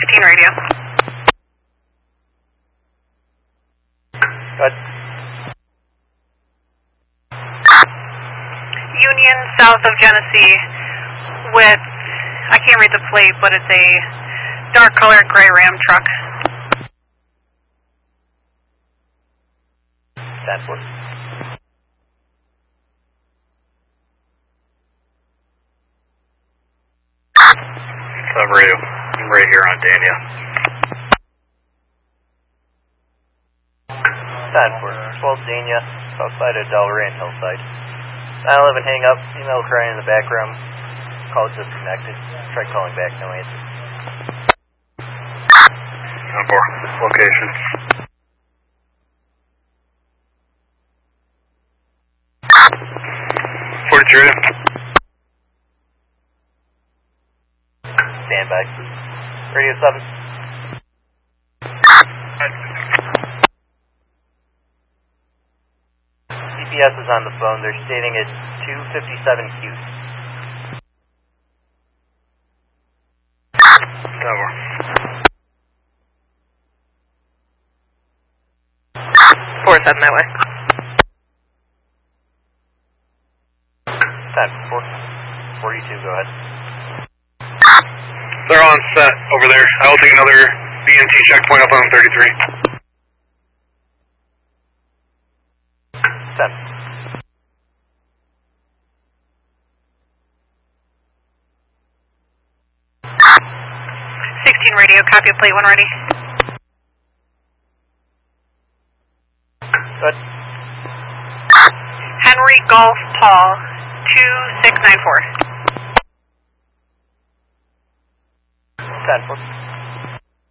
16 radio. Good. Union south of Genesee with, I can't read the plate, but it's a dark colored gray Ram truck. Stanford. Radio. I'm right here on Dania. Stanford, 12 Dania, south side of Del Rey and Hillside. 911, hang up, email crying in the background, call disconnected, try calling back, no answer. 10-4, location. 42 radio. Stand by. Radio 7. CPS is on the phone. They're stating it's 257 Qs. Over. 4-7 that way. 42, go ahead. They're on set over there. I will take another BMT checkpoint up on 33. 10. Radio, copy plate 1 ready. Good. Henry Golf Paul 2694. 10-4.